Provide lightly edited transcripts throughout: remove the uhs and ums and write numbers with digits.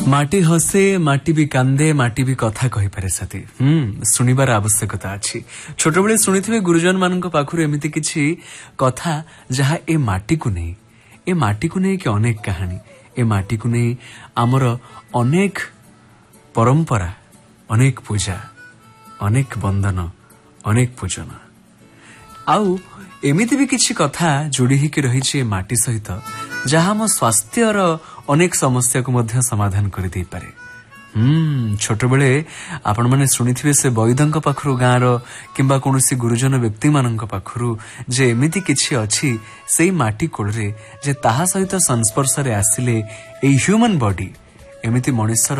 माटी हसे माटी भी कांदे माटी भी कथा कहि पारे साथी सुनिबार आवश्यकता अछि। छोट बेले सुनिथिबे गुरुजन मानक पाखुर एमिति किछि कथा जहा ए माटी को नै कि अनेक कहानी ए माटी को नै आमर अनेक परंपरा अनेक पूजा अनेक बंधन अनेक पूजन आउ एमिति भी किछि कथा जोड़ी ही रही माटी सहित जहा मो स्वास्थ्य अनेक समस्या को मध्य समाधान कर दे पारे। छोट बेले आपण माने सुनिथिबे से वैद्यंक पाखरु गाँर किंबा कोनोसी गुरुजन व्यक्ति मानक पाखरु जे एमिति किछि अछि सेई माटी कोळरे जे ताहा सहित संस्पर्श रे आसिले ए ह्यूमन बॉडी एमिति मनुष्यर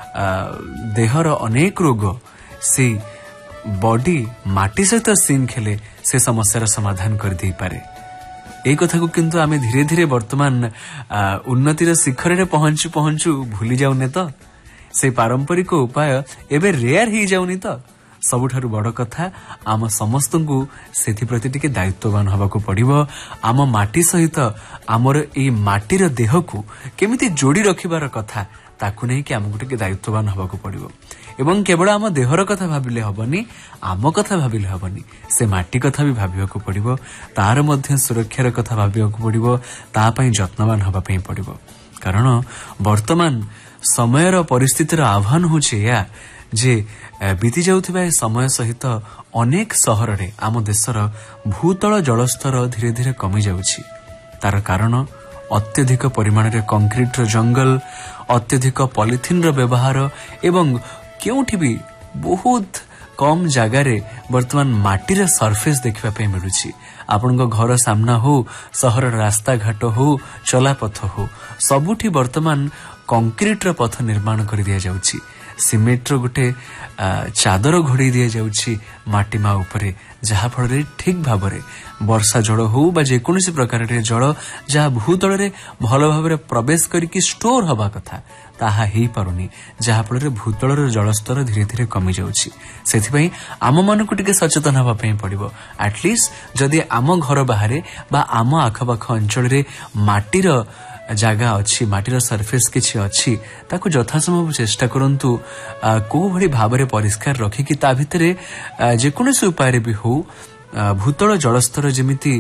देहर अनेक रोग से बॉडी माटी सहित सीन खेले से समस्यार समाधान कर दे पारे। এই কথা কিন্তু আমি ধীরে ধীরে বর্তমান উন্নতির শিখরে পৌঁছু পৌঁছু ভুলি যাউনে তো সেই পারম্পরিক উপায় এবে রেয়ার হয়ে যাউনি তো सबुठारु बड़ कथा आम समस्तंकु सेथिप्रति टिके दायित्ववान हबाकू पड़िबो। आम माटी सहित आमर ए माटीर देहकू केमिति जोड़ी रखिबार कथा ताकू नै कि आमकू टिके दायित्ववान हबाकू पड़िबो एवं केवल आम देहर कथा भाबिले हबनी आम कथा भाबिले हबनी से माटी कथा भी भाबिबाकू पड़िबो तार मध्य सुरक्षार कथा भाबिबाकू पड़िबो ता पई जत्नवान हबा पई पड़िबो। कारण वर्तमान समयर परिस्थितिर आह्वान होछि या जे बीती जाउथिबा समय सहित अनेक सहर रे आम देशर भूतल जलस्तर धीरे धीरे कमी जाउछि। तार कारण अत्यधिक परिमाण रे कंक्रीट जंगल अत्यधिक पॉलिथिन रो व्यवहार एवं केउठी भी बहुत कम जगह रे वर्तमान माटीर सरफेस देखिबा पे मिलुछि। आपनको घर सामना हो सहर रास्ता घाट हो चलापथ हो सबुठी वर्तमान कंक्रीट रो पथ निर्माण कर दिया जाउछि। सिमेंट रो गुटे चादर घोड़ी दिया जाउछि माटीमा उपरे जहा फल ठीक भाबरे वर्षा जल हो बा जे कोनोसी प्रकार रे जल जहा भूतल रे भलो भाबरे प्रवेश करिकि स्टोर हबा कथा ताहा हेई पारुनी जहा फल रे भूतल रो जलस्तर धीरे धीरे कमी जाउछि। सेथि पई आम मानकु टिके सचेतन हबा पई पड़िबो। एटलिस्ट जदि आम घर बाहरे बा आम आखपाख अंचल रे माटीर जगह अच्छी माटीर सरफेस किछि अच्छी ताकू यथासंभव चेष्टा करंतु को भली भाबरे परिष्कार रखी कि ता भितरे जे कोनोसी उपाय भी हो भूतल जलस्तर जेमिति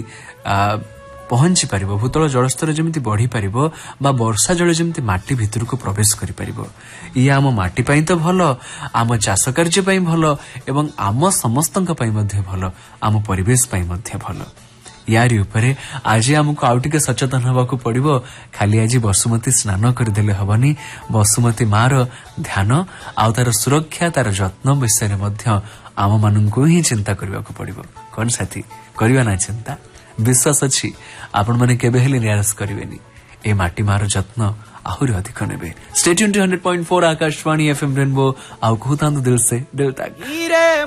पहुंची पारिबो भूतल जलस्तर जेमिति बढ़ी पारिबो बा वर्षा जल जेमिति माटी भितर को प्रवेश करि पारिबो। ये आम माटी पई तो भलो आम चाष कार्य पई भलो एवं आम समस्तंक पई मध्ये भलो आम परिवेश पई मध्ये भलो। यारी उपरे आज आमको आउ टिके सचेतन हबाकू पड़िबो। खाली आज बसुमती स्नान करदेले हबनी बसुमती मार ध्यान आउ तार सुरक्षा तार जत्न विषय मध्य आम माननकू ही चिंता करबाकू पड़िबो। कोन साथी करिवा ना चिंता विश्वास अछि आपण माने केबे हेले निराश करिवेनी ए माटी मार जत्न आहुरी अधिक नेबे। Stay tuned to 100.4 Akashvani FM rainbow आउ कहतांदु दिल से दिल तक।